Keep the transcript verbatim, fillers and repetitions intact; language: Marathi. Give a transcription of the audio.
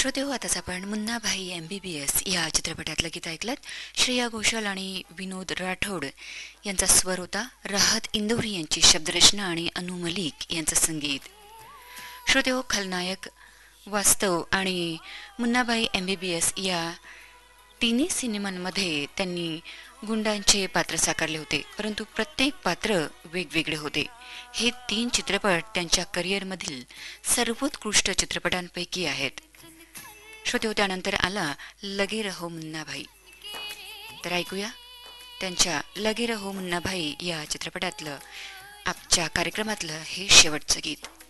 श्रोते हो, आताच आपण मुन्नाभाई एम बी बी एस या चित्रपटातलं गीत ऐकलं. श्रेया घोषाल आणि विनोद राठोड यांचा स्वर होता. राहत इंदौरी यांची शब्दरचना आणि अनु मलिक यांचं संगीत. श्रोते हो, खलनायक वास्तव आणि मुन्नाभाई एम बी बी एस या तिन्ही सिनेमांमध्ये त्यांनी गुंडांचे पात्र साकारले होते, परंतु प्रत्येक पात्र वेगवेगळे होते. हे तीन चित्रपट त्यांच्या करिअरमधील सर्वोत्कृष्ट चित्रपटांपैकी आहेत. श्रोते हो, त्यानंतर आला लगे रहो मुन्नाभाई. तर ऐकूया त्यांच्या लगे रहो मुन्नाभाई या चित्रपटातलं आजच्या कार्यक्रमातलं हे शेवटचं गीत.